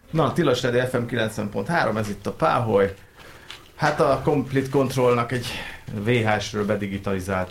Na, Tilos Rádió FM 90.3, ez itt a Páholy. Hát a Complete Controlnak egy VHS-ről bedigitalizált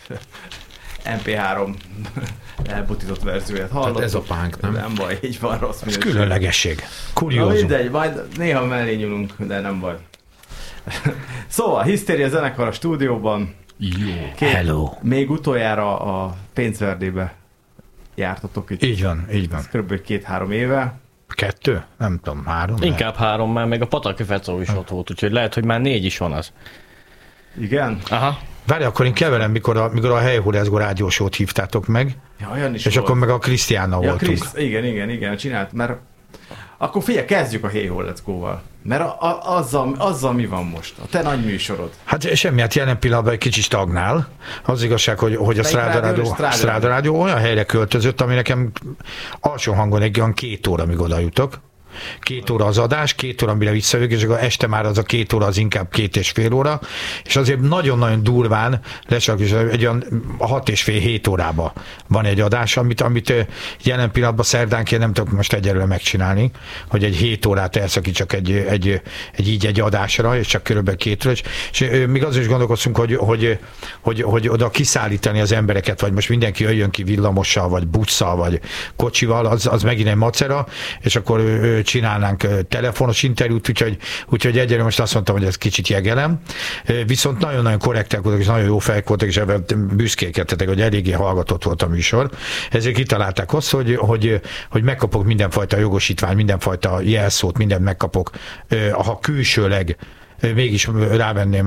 MP3 elbutított verzióját hallottuk. Tehát ez a punk, nem? Nem baj, így van, rossz minőség. Ez különlegesség. Kuriózum. Mindegy, majd néha mellé nyúlunk, de nem baj. Szóval, Hisztéria zenekar a stúdióban. Jó. Hello. Még utoljára a Pénzverdébe jártatok itt. Így van, így van. Kb. 2-3 éve. 2? Nem tudom, 3? Inkább 3, mert még a Pataki Fecó is ott volt, úgyhogy lehet, hogy már 4 is van az. Igen? Aha. Várj, akkor én keverem, mikor a Helyhurázgó rádiósót hívtátok meg, Ja, olyan is és volt. akkor meg a Krisztiánnal Ja, voltunk. igen, csinált, mert akkor figyelj, kezdjük a Hey Ho, Let's Go-val. Mert azzal mi van most? A te nagy műsorod. Hát semmi, hát jelen pillanatban egy kicsit stagnál. Az igazság, hogy a Stráda Rádió olyan helyre költözött, ami nekem alsó hangon egy olyan 2 óra, amíg oda jutok. 2 óra az adás, 2 óra, amire visszajövök, és akkor este már az a 2 óra, az inkább 2,5 óra, és azért nagyon-nagyon durván lesak, és egy olyan 6,5-7 órában van egy adás, amit jelen pillanatban szerdánként nem tudok most egyelőre megcsinálni, hogy egy 7 órát elszakítsak egy adásra, és csak körülbelül 2 óra, és még azon is gondolkoztunk, hogy oda kiszállítani az embereket, vagy most mindenki jöjjön ki villamossal, vagy busszal, vagy kocsival, az megint egy macera, és akkor csinálnánk telefonos interjút, úgyhogy egyelőre most azt mondtam, hogy ez kicsit jegelem. Viszont nagyon-nagyon korrektek voltak, és nagyon jó fejek voltak, és ebben büszkékedtetek, hogy eléggé hallgatott volt a műsor. Ezért kitalálták azt, hogy megkapok mindenfajta jogosítvány, mindenfajta jelszót, mindent megkapok, ha külsőleg mégis rávenném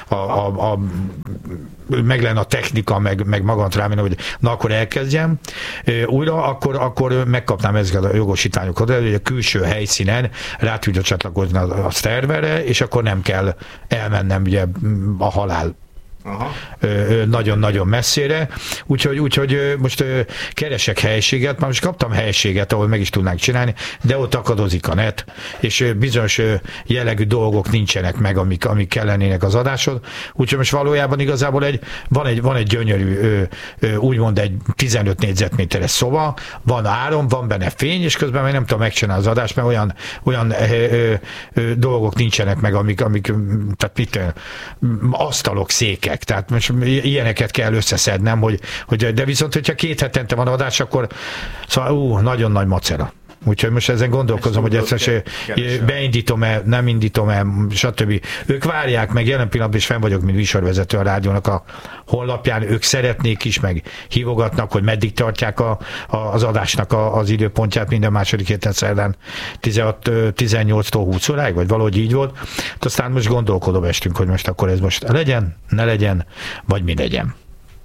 meg lenne a technika, meg magant rávenni, hogy na akkor elkezdjem újra, akkor megkapnám ezeket a jogosítványokat, hogy a külső helyszínen rá tudja csatlakozni a szerverre, és akkor nem kell elmennem ugye a halál nagyon-nagyon messzére, úgyhogy most keresek helységet, már most kaptam helységet, ahol meg is tudnánk csinálni, de ott akadozik a net, és bizonyos jellegű dolgok nincsenek meg, amik kellenének az adásod, úgyhogy most valójában igazából van egy gyönyörű, úgymond egy 15 négyzetméteres szoba, van áram, van benne fény, és közben meg nem tudom megcsinálni az adást, mert olyan dolgok nincsenek meg, amik tehát mit asztalok, székek. Tehát most ilyeneket kell összeszednem, de viszont, hogyha 2 hetente van adás, akkor szóval nagyon nagy macera. Úgyhogy most ezen gondolkozom, hogy ezt most beindítom-e, nem indítom-e, stb. Ők várják meg, jelen pillanatban is fenn vagyok, mint műsorvezető a rádiónak a honlapján, ők szeretnék is, meg hívogatnak, hogy meddig tartják az adásnak az időpontját minden második héten szerdán 18-tól 20 óráig, vagy valahogy így volt. Aztán most gondolkodom estünk, hogy most akkor ez most legyen, ne legyen, vagy mi legyen.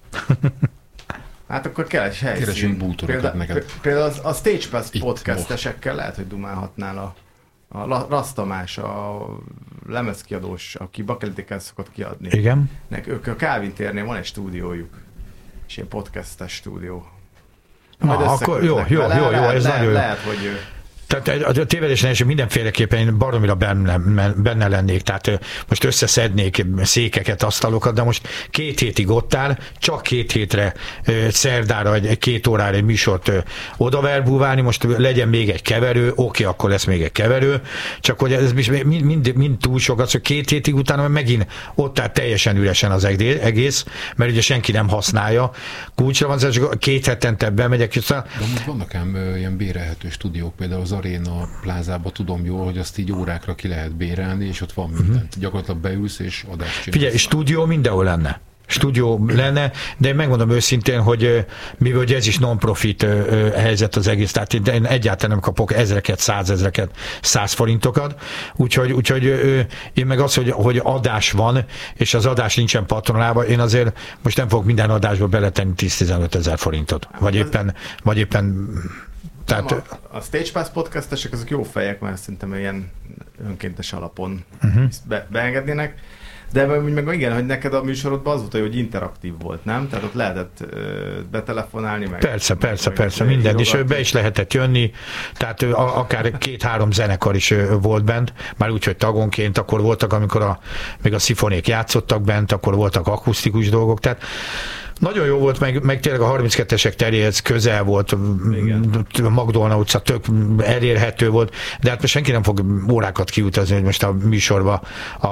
Hát akkor kell egy helyszín. Keresünk bútorokat neked. Például a Stage Pass podcastesekkel lehet, hogy dumálhatnál a Rassz Tamás, a lemezkiadós, aki bakelitikát szokott kiadni. Igen. Ők a Kálvin térnél van egy stúdiójuk, és ilyen podcastes stúdió. Akkor jó, ez nagyon jó. Lehet, hogy Tehát a tévedésen is mindenféleképpen én baromira benne lennék, tehát most összeszednék székeket, asztalokat, de most 2 hétig ott áll, csak 2 hétre szerdára, 2 órára egy műsort odaverbúválni, most legyen még egy keverő, oké, akkor lesz még egy keverő, csak hogy ez mind túl sok, az, hogy 2 hétig utána megint ott áll teljesen üresen az egész, mert ugye senki nem használja. Kulcsra van, csak 2 hetente bemegyek. De most vannak ám ilyen bérelhető stúdiók, például az Aréna plázában tudom jól, hogy azt így órákra ki lehet bérelni, és ott van mindent. Gyakorlatilag beülsz, és adást csinálsz. Figyelj, stúdió mindenhol lenne. Stúdió lenne, de én megmondom őszintén, hogy mivel ez is non-profit helyzet az egész, tehát én egyáltalán nem kapok ezreket, 100 forintokat, úgyhogy én meg az, hogy adás van, és az adás nincsen patronálva, én azért most nem fogok minden adásba beletenni 10-15 ezer forintot, vagy éppen tehát, a Stage Pass podcastesek azok jó fejek, mert szerintem ilyen önkéntes alapon beengednének. De meg igen, hogy neked a műsorodban az volt, hogy interaktív volt, nem? Tehát ott lehetett betelefonálni, meg... Persze, minden, és be is lehetett jönni, tehát akár 2-3 zenekar is volt bent, már úgy, hogy tagonként, akkor voltak, amikor még a szifonék játszottak bent, akkor voltak akusztikus dolgok, tehát Nagyon jó volt, meg tényleg a 32-esek teréhez közel volt, a Magdolna utca tök elérhető volt, de hát most senki nem fog órákat kiutazni, hogy most a műsorba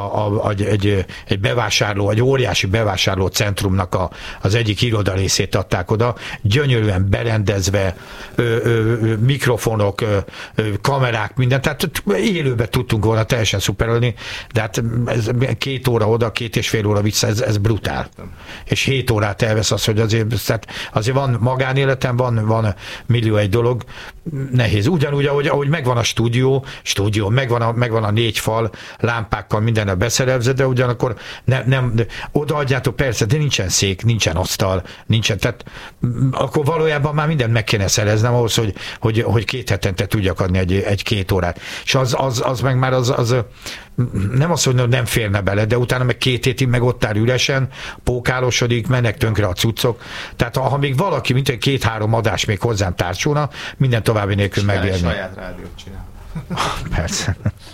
egy bevásárló, egy óriási bevásárló centrumnak az egyik iroda részét adták oda, gyönyörűen berendezve, mikrofonok, kamerák, minden, tehát élőben tudtunk volna teljesen szuperölni, de hát ez 2 óra oda, 2,5 óra vissza, ez brutál. És 7 órát elvesz az, hogy azért van magánéletem, van millió egy dolog, nehéz. Ugyanúgy, ahogy megvan a stúdió, megvan a 4 fal, lámpákkal mindennel beszerelve, de ugyanakkor nem odaadjátok, persze, de nincsen szék, nincsen asztal, nincsen, tehát akkor valójában már mindent meg kéne szereznem ahhoz, hogy 2 hetente tudjak adni egy 2 órát. És az meg már az nem az, hogy nem férne bele, de utána meg 2 hétig meg ott áll üresen, pókálosodik, mennek tönkre a cuccok. Tehát ha még valaki, mint egy 2-3 adás még hozzám társulna, minden további nélkül megérni. Saját rádiót csinál. Persze.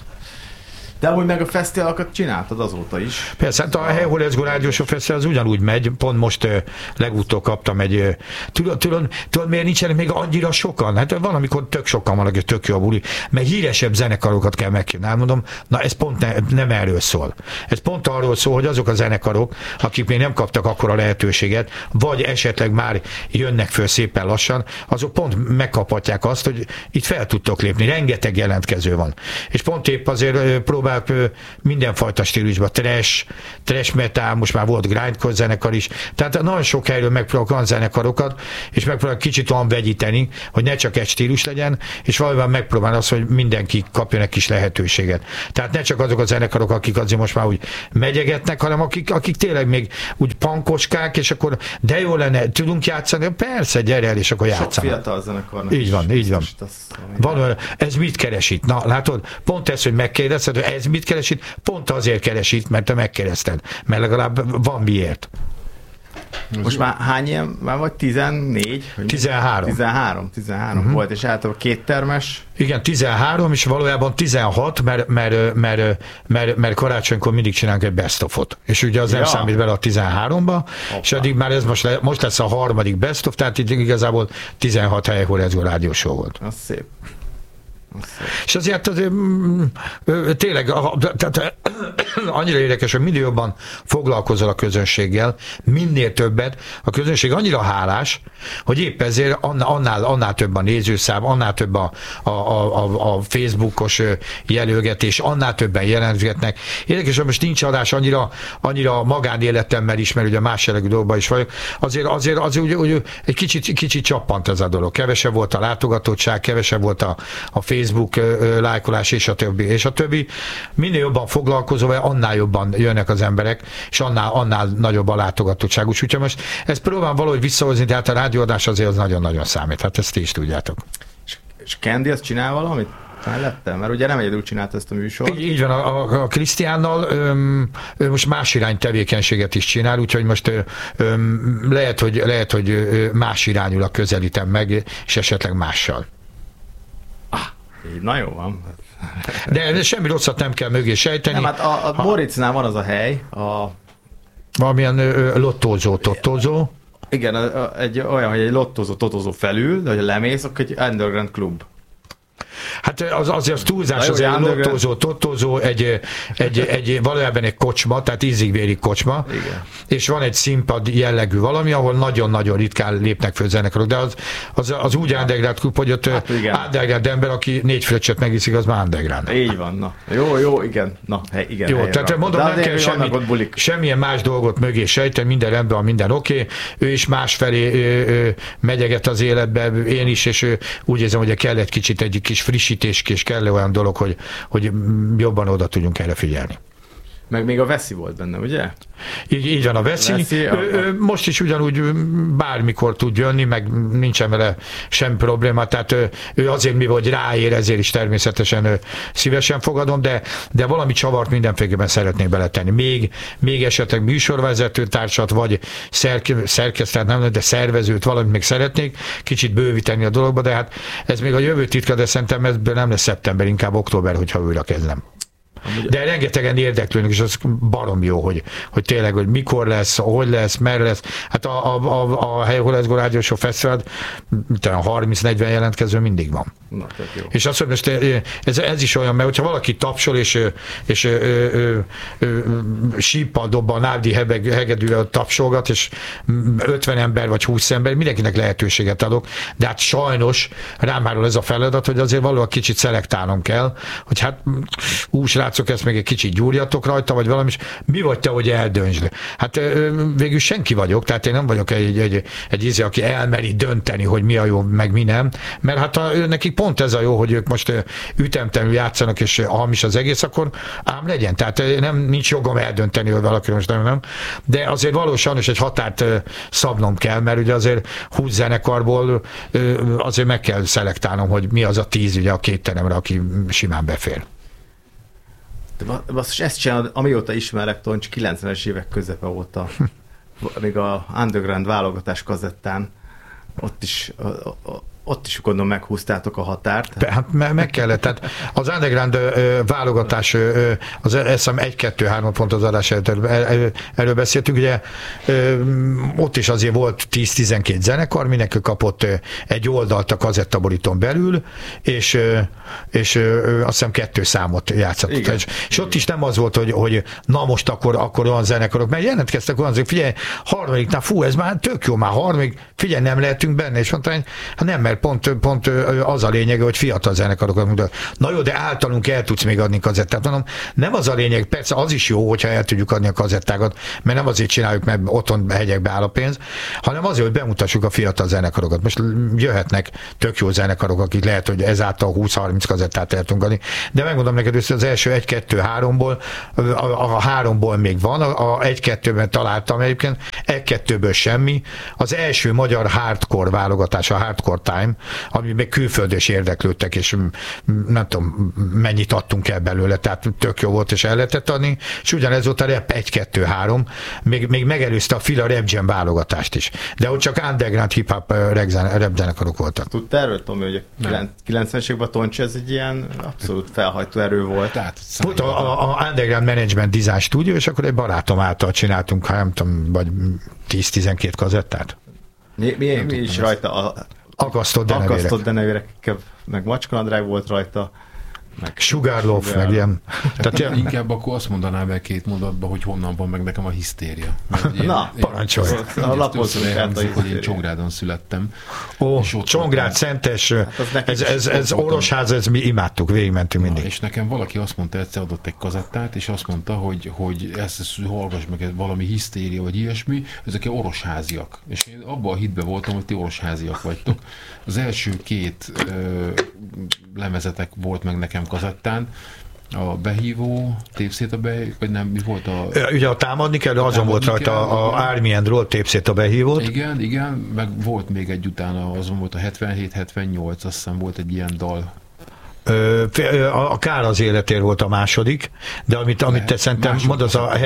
De amúgy meg a fesztiválokat csináltad azóta is. Persze, hát a Hol Let's Go Rádiósok Fesztivál az ugyanúgy megy, pont most legutóbb kaptam egy... Tudod, miért nincsenek még annyira sokan? Hát van, amikor tök sokan vannak, és tök jó a buli, mert híresebb zenekarokat kell megkívni. Mondom, na ez pont nem erről szól. Ez pont arról szól, hogy azok a zenekarok, akik még nem kaptak akkora lehetőséget, vagy esetleg már jönnek föl szépen lassan, azok pont megkaphatják azt, hogy itt fel tudtok lépni. Rengeteg jelentkező van. És pont épp azért próbál mindenfajta stílusban, trash metal, most már volt grindcore zenekar is, tehát nagyon sok helyről megpróbálok olyan zenekarokat, és megpróbálok kicsit olyan vegyíteni, hogy ne csak egy stílus legyen, és valójában megpróbál az, hogy mindenki kapjon egy kis lehetőséget. Tehát ne csak azok a zenekarok, akik azért most már úgy megyegetnek, hanem akik tényleg még úgy pankoskák, és akkor de jó lenne, tudunk játszani? Persze, gyere el, és akkor játszanak. Sok fiatal zenekarnak. Így van. Ez mit keres itt? Na, látod, pont ez, hogy megkérdezted, hogy ez mit keres itt? Pont azért keres itt, mert te megkérdezted. Mert legalább van miért. Most már hány ilyen? Már vagy 14? 13. 13 volt, és általában 2 termes. Igen, 13, és valójában 16, mert karácsonykor mindig csinálunk egy best of-ot. És ugye az nem számít bele a 13-ba, és addig már ez most lesz a 3. best of, tehát itt igazából 16 helyen Hol Let's Go rádióshow volt. Az szép. És azért tényleg annyira érdekes, hogy minél jobban foglalkozol a közönséggel, minél többet, a közönség annyira hálás, hogy épp ezért annál több a nézőszám, annál több a Facebookos jelölgetés, annál többen jelentgetnek. Érdekes, hogy most nincs adás annyira magánéletemmel is, mert ugye más jellegű dolgban is vagyok, azért ugye egy kicsit csappant ez a dolog. Kevesebb volt a látogatottság, kevesebb volt a Facebook lájkolás, és a többi, és a többi. Minél jobban foglalkozol, annál jobban jönnek az emberek, és annál nagyobb a látogatottság. Úgyhogy most ezt próbálom valahogy visszahozni, de hát a rádióadás azért az nagyon-nagyon számít. Hát ezt ti is tudjátok. És Candy azt csinál valamit? Mellettem? Mert ugye nem egyedül csinált ezt a műsort. Így van, a Krisztiánnal most más irány tevékenységet is csinál, úgyhogy most lehet, hogy más irányúlag közelítem meg, és esetleg mással. Így, na jó van. De semmi rosszat nem kell mögé sejteni. Nem, hát a Moritzsnál van az a hely, valamilyen lottózó. Igen, egy olyan, hogy egy lottózó felül, de hogy lemész, akkor egy underground klub. Hát azért az túlzás, az egy lottózó, egy valójában egy kocsma, tehát ízig-vérig kocsma, igen. És van egy színpad jellegű valami, ahol nagyon-nagyon ritkán lépnek föl zenekarok, de az úgy underground klub, hogy ott underground ember, aki 4 fröccset megiszik, az már underground. Így van, na. Jó, igen. Na, igen. Jó, tehát mondom, nem kell semmilyen más dolgot mögé sejteni, minden rendben van, minden oké. Ő is másfelé megyeget az életbe, én is, és úgy érzem, hogy kell egy kis frissítés, és kell olyan dolog, hogy jobban oda tudjunk erre figyelni. Meg még a Veszi volt benne, ugye? Így van a Veszi. Most is ugyanúgy bármikor tud jönni, meg nincsen vele semmi probléma, tehát ő azért, mivel ráér, ezért is természetesen szívesen fogadom, de valami csavart mindenféleképpen szeretnék beletenni. Még esetleg műsorvezető társat, vagy szerkesztőt, nem, de szervezőt, valamit még szeretnék kicsit bővíteni a dologba, de hát ez még a jövő titka, de szerintem ebből nem lesz szeptember, inkább október, hogyha újra kezdem. De rengetegen érdeklődnek, és az barom jó, hogy tényleg, hogy mikor lesz, hogy lesz, merre lesz. Hát a Hely Hol lesz Go Rádió Show Fesztivál, 30-40 jelentkező mindig van. Na, jó. És azt mondom, ez is olyan, mert hogyha valaki tapsol, és síppal dobba a nádi hegedűre tapsolgat, és 50 ember vagy 20 ember, mindenkinek lehetőséget adok, de hát sajnos rám hárul ez a feladat, hogy azért valóban kicsit szelektálnom kell, hogy hát srácok, ezt még egy kicsit gyúrjatok rajta, vagy valami, és mi vagy te, hogy eldöntsd? Hát végül senki vagyok, tehát én nem vagyok egy aki elmeri dönteni, hogy mi a jó, meg mi nem, mert hát nekik pont ez a jó, hogy ők most ütemtelenül játszanak, és hamis az egész, akkor ám legyen. Tehát nincs jogom eldönteni, hogy valaki most nem. De azért valósan is egy határt szabnom kell, mert ugye azért 20 zenekarból azért meg kell szelektálnom, hogy mi az a 10 ugye a két teremre, aki simán befér. Basszus, ezt csinálod, amióta ismerek, Toncs, 90-es évek közepe óta, még a Underground válogatás kazettán, ott is gondolom meghúztátok a határt. Hát meg kellett. Tehát az Underground válogatás, az eszem 1-2-3 pont az adás erről beszéltünk, ugye ott is azért volt 10-12 zenekar, mindenki kapott egy oldalt a kazettaborítón belül, és azt hiszem 2 számot játszottak. És ott is nem az volt, hogy na most akkor olyan zenekarok, mert jelentkeztek olyan, hogy figyelj, harmadiknál, ez már tök jó, már harmadik, figyelj, nem lehetünk benne, és mondta, hát nem, mert pont az a lényeg, hogy fiatal zenekarokat mutat. Na jó, de általunk el tudsz még adni kazettát. Mondom, nem az a lényeg, persze az is jó, hogyha el tudjuk adni a kazettákat, mert nem azért csináljuk, mert otthon hegyekbe áll a pénz, hanem azért, hogy bemutassuk a fiatal zenekarokat. Most jöhetnek tök jó zenekarok, akik lehet, hogy ezáltal 20-30 kazettát el tudunk adni. De megmondom neked, hogy az első 1-2-3-ból, a 3-ból még van, a 1-2-ben találtam egyébként, 1-2-ből semmi. Az első magyar hardcore válogatás, a Hardcore Time, ami még külföldön is érdeklődtek, és nem tudom, mennyit adtunk el belőle, tehát tök jó volt, és el lehetett adni, és ugyanez volt a Rap 1-2-3, még megelőzte a Fila Rap Jam válogatást is, de ott csak underground hip-hop rap zenekarok voltak. Tudtál erről, Tomi, hogy a 90-es években a Toncs ez egy ilyen abszolút felhajtó erő volt? Tehát volt a Underground Management Design Studio, és akkor egy barátom által csináltunk, nem tudom, vagy 10-12 kazettát. Mi is rajta Akasztott denevérek, meg macskanadrág volt rajta, meg Sugarloaf, meg ilyen. Tehát inkább akkor azt mondanám el 2 mondatban, hogy honnan van meg nekem a hisztéria. Parancsolj! Hogy én Csongrádon születtem. Csongrád, Szentes, ez Orosház, ez mi imádtuk, végigmentünk mindig. És nekem valaki azt mondta, egyszer adott egy kazettát, és azt mondta, hogy ezt hallgass meg, valami hisztéria, vagy ilyesmi, ezek orosháziak. És én abban a hitben voltam, hogy ti orosháziak vagytok. Az első 2 lemezetek volt meg nekem kazettán, a behívó, tépszét a behívó, vagy nem, mi volt a... Ugye a támadni kell, de azon volt rajta a Army and Roll, tépszét a behívót. Igen, meg volt még egy utána, azon volt a 77-78, azt hiszem volt egy ilyen dal. A Kár az életér volt a második, de amit te szerintem mondasz, a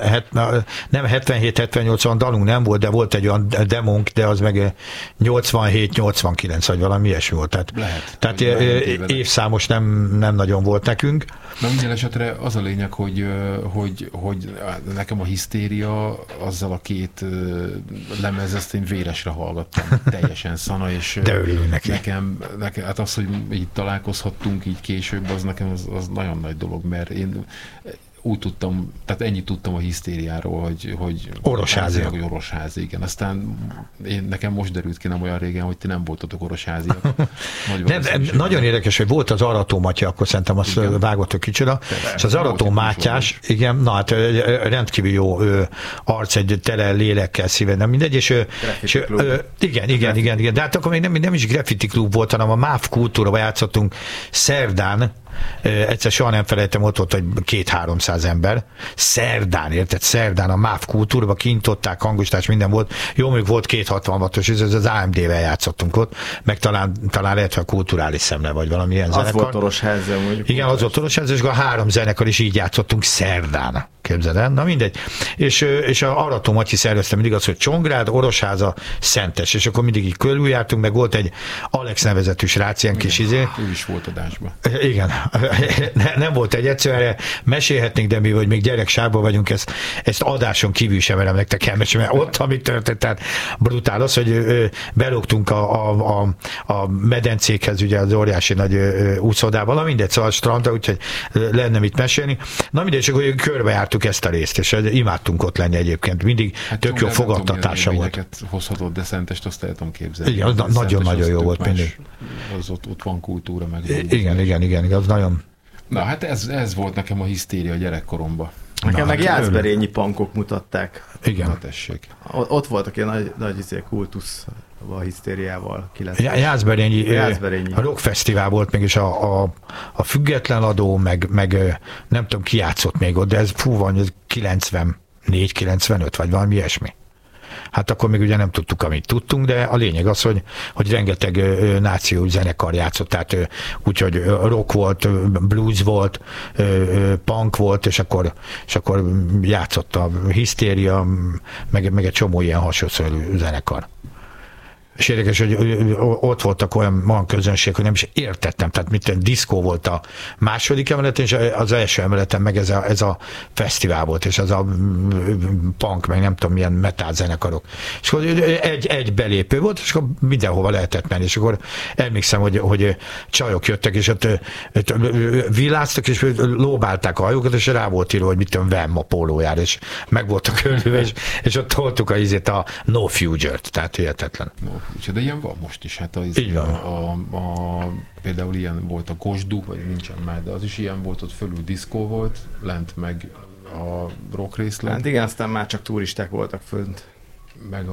77-78 dalunk nem volt, de volt egy olyan demónk, de az meg 87-89 vagy valami ilyesmi volt. Tehát évszámos nem nagyon volt nekünk. Na minden esetre az a lényeg, hogy nekem a hisztéria azzal a 2 lemez, ezt én véresre hallgattam, teljesen szana, és de örülünk neki. Nekem, hát az, hogy így találkozhattunk így később, az nekem az nagyon nagy dolog, mert én úgy tudtam, tehát ennyit tudtam a hisztériáról, hogy Orosházi, igen. Aztán nekem most derült ki nem olyan régen, hogy ti nem voltatok orosháziak. Nagyon érdekes, hogy volt az Arató Matya, akkor szerintem azt vágottok kicsoda, és az Arató Mátyás, igen, na hát rendkívül jó arc, egy tele lélekkel, szíven, nem mindegy, és igen, de hát akkor még nem is graffiti klub volt, hanem a MÁV Kultúrában játszottunk szerdán, egyszer soha nem felejtem, ott volt, hogy 200-300 ember. Szerdán a MÁV Kultúrban kintották, hangosítás, minden volt. Jó, még volt 260 wattos, ez az AMD-vel játszottunk ott, meg talán lehet, hogy Kulturális Szemle, vagy valamilyen zenekar. Az volt Orosház, mondjuk. Igen, az volt Orosház, és a 3 zenekar is így játszottunk szerdán. Képzeld el? Na mindegy. És a Arató Matyi szervezte mindig az, hogy Csongrád, Orosháza, Szentes, és akkor mindig így körüljártunk, meg volt egy Alex nevezetű srác, ilyen kis izé. Ő is volt adásban. Igen. Nem volt egy egyszerűen, mesélhetnénk, de mi vagy még gyereksárban vagyunk, ezt adáson kívül sem merem nektek elmesélni, mert ott, amit történt, tehát brutál az, hogy belógtunk a medencékhez, ugye az óriási nagy úszodával, mindegy, szóval a strandra, úgyhogy lenne mit mesélni. Na mindegy, csak hogy körbejártuk ezt a részt, és imádtunk ott lenni egyébként. Mindig tök jó fogadtatása volt. Hozhatod, de Szentest azt el tudom képzelni. Igen, nagyon-nagyon jó volt mindig. Az ott van kultúra, meg. Igen, az nagyon... Na hát ez volt nekem a hisztéria gyerekkoromban. Nekem meg Jászberényi punkok mutatták. Igen. Na tessék. Ott voltak ilyen nagy kultusz a hisztériával. Jászberényi a Rock Fesztivál volt még, és a Független Adó, meg nem tudom, ki játszott még ott, de ez van, ez 94-95, vagy valami ilyesmi. Hát akkor még ugye nem tudtuk, amit tudtunk, de a lényeg az, hogy rengeteg náció zenekar játszott, tehát úgyhogy rock volt, blues volt, punk volt, és akkor játszott a hisztéria, meg egy csomó ilyen hasonló zenekar. És érdekes, hogy ott voltak olyan közönség, hogy nem is értettem. Tehát mit diszkó volt a második emeleten, és az első emeleten meg ez a fesztivál volt, és ez a punk, meg nem tudom milyen metal zenekarok. És akkor egy belépő volt, és akkor mindenhova lehetett menni. És akkor emlékszem, hogy csajok jöttek, és ott villáztak, és lóbálták a hajókat, és rá volt írva, hogy mit tudom, Vemma pólójára, és meg voltak körülve, és ott toltuk a No Future-t, tehát hihetetlen. De ilyen van most is, hát például ilyen volt a Kosdú, vagy nincsen már, de az is ilyen volt, ott fölül diszkó volt, lent meg a rock részlet. Hát igen, aztán már csak turisták voltak fönt. Meg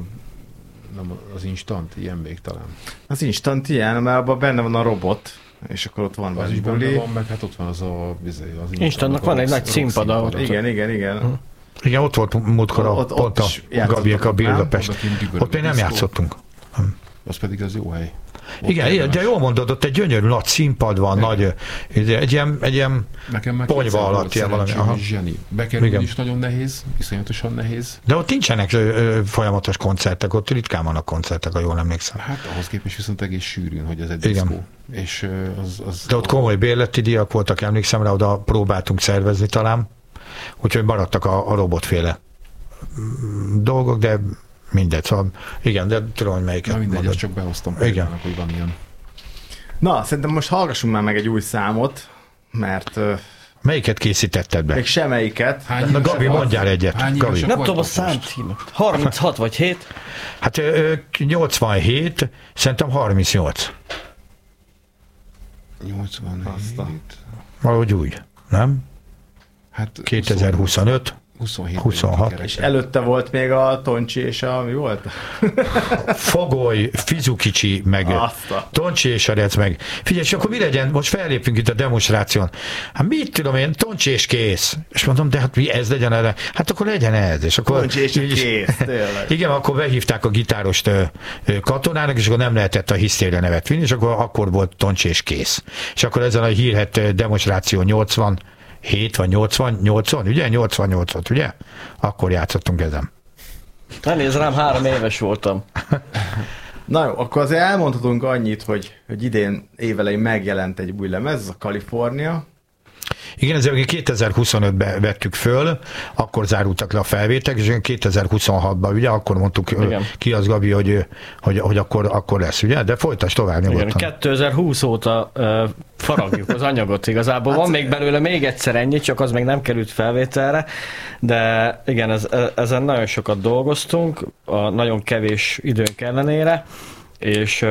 az Instant, ilyen még talán. Az Instant ilyen, mert abban benne van a robot, és akkor ott van az is benne van, meg hát ott van az Instantnak van egy nagy színpad. Igen. Igen, ott volt múltkor ott a Gabiek a Budapest. Ott még nem játszottunk. Az pedig az jó hely. Igen, de jól mondod, ott egy gyönyörű nagy színpad van, nagy, egy ilyen ponyva alatt ilyen valami. Zseni. Bekerülni is nagyon nehéz, iszonyatosan nehéz. De ott nincsenek folyamatos koncertek, ott ritkán vannak koncertek, ha jól emlékszem. Hát ahhoz képest viszont egész sűrűn, hogy ez egy diszkó. És de ott komoly bérleti díjak voltak, emlékszem rá, oda próbáltunk szervezni talán, úgyhogy maradtak a robotféle dolgok, de mindegy, szóval igen, de tudom, hogy melyiket. Na mindegy, ezt csak behoztam például, hogy van ilyen. Na, szerintem most hallgassunk már meg egy új számot, mert... Melyiket készítetted be? Még semmelyiket. Na Gabi, mondjál egyet. Gabi. Nem tudom a számcímet. 36 vagy 7? Hát 87, szerintem 38. 87. Valahogy úgy, nem? Hát 2025. 26. És előtte volt még a Toncsi és mi volt? Fogoly, Fizukicsi, meg Toncsi és a Rec, meg. Figyelj, és akkor mi legyen? Most fellépünk itt a demonstráción. Hát mit tudom én, Toncsi és kész. És mondom, de hát mi ez legyen erre? Hát akkor legyen ez. És akkor, Toncsi és kész, tényleg. Igen, akkor behívták a gitárost katonának, és akkor nem lehetett a hisztéria nevet vinni, és akkor volt Toncsi és kész. És akkor ezen a hírhet demonstráció 87 vagy 80, ugye? 88-ot, ugye? Akkor játszottunk ezen. Ne nézd rám, 3 éves voltam. Na jó, akkor azért elmondhatunk annyit, hogy idén évelején megjelent egy új lemez, ez a California. Igen, ezzel 2025-ben vettük föl, akkor zárultak le a felvétek, és 2026-ban, ugye, akkor mondtuk ki az Gabi, hogy akkor lesz, ugye? De folytasd tovább nyugodtan. Igen, 2020 óta faragjuk az anyagot igazából. Van még belőle még egyszer ennyi, csak az még nem került felvételre, de igen, ezen nagyon sokat dolgoztunk, a nagyon kevés időnk ellenére, és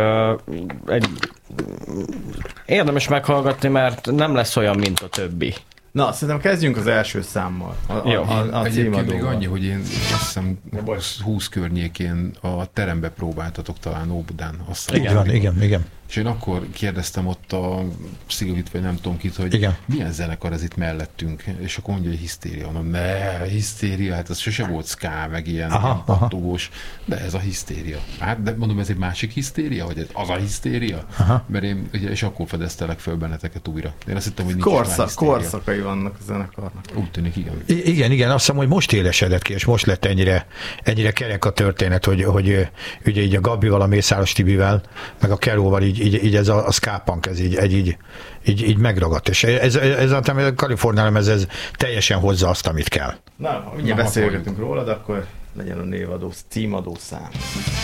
érdemes meghallgatni, mert nem lesz olyan, mint a többi. Na, szerintem kezdjünk az első számmal. Egyébként még annyi, hogy én azt hiszem 20 környékén a terembe próbáltatok talán Óbudán. Igen. És én akkor kérdeztem ott a Szigavit, vagy nem tudom kit, hogy igen. Milyen zenekar ez itt mellettünk, és akkor mondja, hogy Hisztéria. Mondom, ne, Hisztéria, hát ez sose volt ska, meg ilyen pattogós, de ez a Hisztéria. Hát, de mondom, ez egy másik Hisztéria, vagy ez az a Hisztéria? Aha. Mert én, ugye, és akkor fedeztelek föl benneteket újra. Én azt hittem, hogy nincs korszakai vannak a zenekarnak. Úgy tűnik, igen. Igen, azt hiszem, hogy most élesedett ki, és most lett ennyire kerek a történet, hogy ugye így a Gabival, a Mészáros Tibivel, meg a Keróval így ez a ska punk, ez így megragadt. És ez a Kaliforniában ez teljesen hozza azt, amit kell. Na, mindjárt beszélgetünk róla, de akkor legyen a névadó, címadó szám.